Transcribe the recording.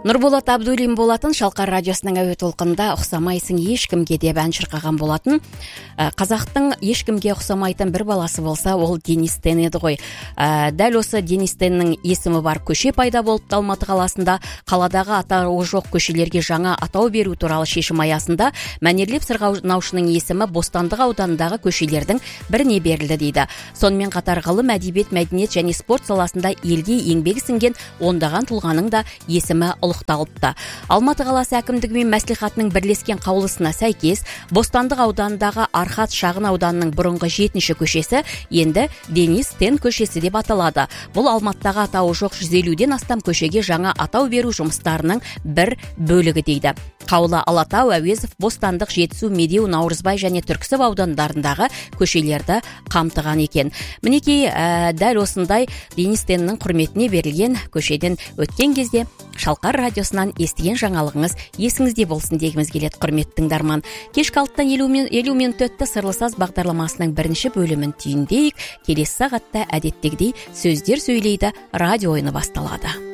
Нұрболат Абдуллин болатын Шалқар радиосының әуе толқынында ұқсамайсың ешкімге деп ән шырқаған болатын. Қазақтың ешкімге ұқсамайтын бір баласы болса, ол Денис Тен еді ғой. Дәл осы Денис Теннің есімі бар көше пайда болыпты Алматы қаласында. Қаладағы атауы жоқ көшелерге жаңа атау беру туралы шешім аясында мәнерлеп сырғанаушының есімі Бостандық ауданындағы көшелердің біріне берілді дейді. Сонымен қатар ғылым, әдебиет, мәдениет және спорт саласында елге еңбегі сіңген ондаған тұлғаның да есімі ұлықталыпты. Алматы қаласы әкімдігі мен мәслихатының бірлескен қаулысына сәйкес, Бостандық ауданындағы Архат шағын ауданының бұрынғы 7-ші көшесі енді Денис Тен көшесі деп аталады. Бұл Алматыдағы атауы жоқ 150-ден астам көшеге жаңа атау беру жұмыстарының бір бөлігі дейді. Қаулы Алатау, Әуезов, Бостандық, Жетісу, Медеу, Наурызбай және Түрксіб аудандарындағы көшелерді қамтыған екен. Мінекей, дәл осындай Денис Теннің құрметіне берілген көшеден өткен кезде Шалқар радиосынан естіген жаңалығыңыз есіңізде болсын дегіміз келеді, құрметті тыңдарман. Кешкі 6-тан 50 минут өтті. Сырлы саз бағдарламасының бірінші бөлімін түйіндейік. Келесі сағатта әдеттегідей сөздер сөйлейді радио ойыны басталады.